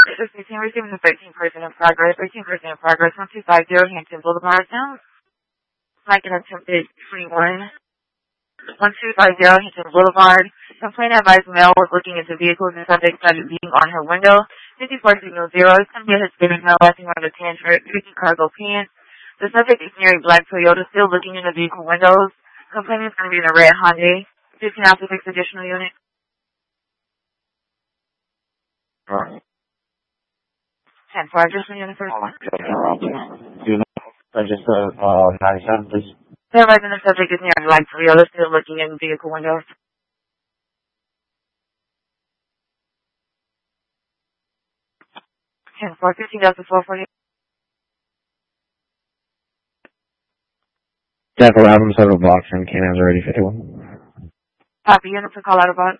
This is receiving the 13 person in progress, 1250 Hampton Boulevard. Sounds like an attempted 21. 1250 Hampton Boulevard. Complainant advised male was looking into vehicles and subject started beating on her window. 54 signal 0. It's going to be a Hispanic male acting around the tangent, using cargo pants. The subject is near a black Toyota, still looking in the vehicle windows. Complainant is going to be in a red Hyundai. 15 out to 6 additional unit. Alright. 10 for additional unit first. Register 97, please. Otherwise, the subject is near a black Toyota, still looking in vehicle windows. 10 for 15 out to 4 for you. 10 for Adams, several blocks from Canons already 51. Copy unit to call out about.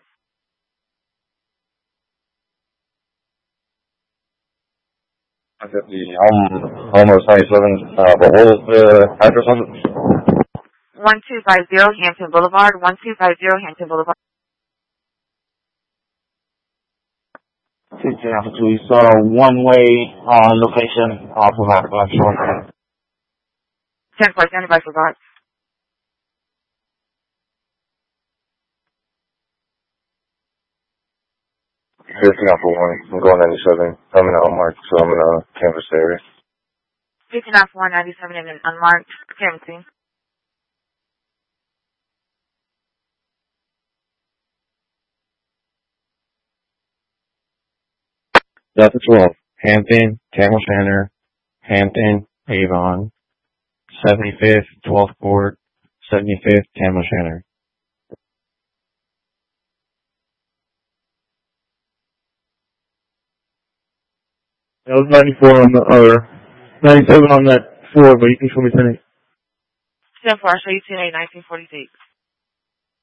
I got the almost 97, but what was the address on it? 1250 Hampton Boulevard, 1250 Hampton Boulevard. 15 after 2, we saw a one-way location off of that black shore. 10 for standby for guards. 15 after 1, I'm going 97, coming out unmarked, so I'm in a canvas area. 15 out for 197 in an unmarked canvassing. Delta 12, Hampton, Camel Center, Hampton, Avon, 75th, 12th Court, 75th, Camel Center. That was 94 on the, or 97 on that 4, but you can show me 10-8. 10 for, I'll show you 10-8, 1946.